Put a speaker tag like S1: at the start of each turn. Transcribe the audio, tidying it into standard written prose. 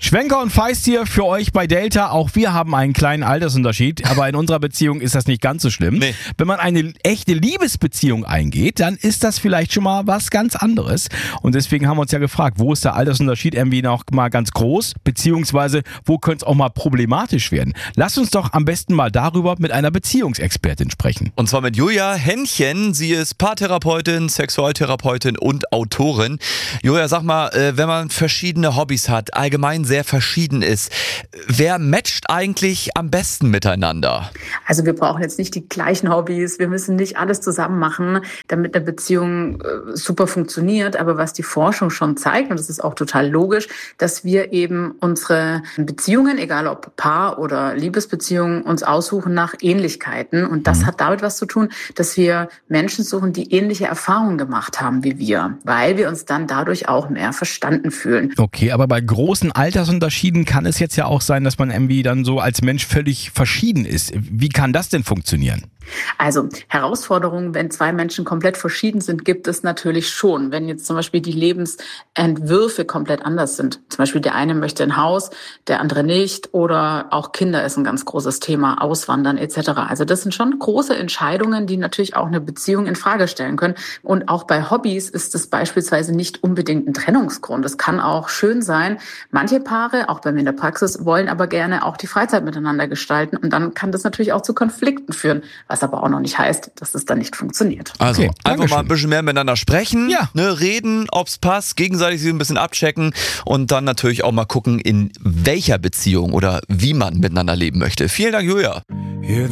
S1: Schwenker und Feist hier für euch bei Delta. Auch wir haben einen kleinen Altersunterschied, aber in unserer Beziehung ist das nicht ganz so schlimm.
S2: Nee.
S1: Wenn man eine echte Liebesbeziehung eingeht, dann ist das vielleicht schon mal was ganz anderes. Und deswegen haben wir uns ja gefragt, wo ist der Altersunterschied irgendwie noch mal ganz groß, beziehungsweise wo könnte es auch mal problematisch werden? Lasst uns doch am besten mal darüber mit einer Beziehungsexpertin sprechen.
S2: Und zwar mit Julia Henchen. Sie ist Paartherapeutin, Sexualtherapeutin und Autorin. Julia, sag mal, wenn man verschiedene Hobbys hat, allgemein sehr verschieden ist, wer matcht eigentlich am besten miteinander?
S3: Also wir brauchen jetzt nicht die gleichen Hobbys, wir müssen nicht alles zusammen machen, damit eine Beziehung super funktioniert. Aber was die Forschung schon zeigt, und das ist auch total logisch, dass wir eben unsere Beziehungen, egal ob Paar- oder Liebesbeziehungen, uns aussuchen nach Ähnlichkeiten. Und das hat damit was zu tun, dass wir Menschen suchen, die ähnliche Erfahrungen gemacht haben wie wir, weil wir uns dann dadurch auch mehr verstanden fühlen.
S1: Okay, aber bei großen Altersunterschieden kann es jetzt ja auch sein, dass man irgendwie dann so als Mensch völlig verschieden ist. Wie kann das denn funktionieren?
S3: Also Herausforderungen, wenn zwei Menschen komplett verschieden sind, gibt es natürlich schon. Wenn jetzt zum Beispiel die Lebensentwürfe komplett anders sind. Zum Beispiel der eine möchte ein Haus, der andere nicht. Oder auch Kinder ist ein ganz großes Thema, Auswandern etc. Also das sind schon große Entscheidungen, die natürlich auch eine Beziehung in Frage stellen können. Und auch bei Hobbys ist es beispielsweise nicht unbedingt ein Trennungsgrund. Es kann auch schön sein. Manche Paare, auch bei mir in der Praxis, wollen aber gerne auch die Freizeit miteinander gestalten. Und dann kann das natürlich auch zu Konflikten führen. Was aber auch noch nicht heißt, dass es dann nicht funktioniert.
S2: Also
S1: Okay,
S2: einfach
S1: Dankeschön.
S2: mal ein bisschen mehr miteinander sprechen,
S1: Ja.
S2: Reden, ob's passt, gegenseitig sich ein bisschen abchecken und dann natürlich auch mal gucken, in welcher Beziehung oder wie man miteinander leben möchte. Vielen Dank, Julia.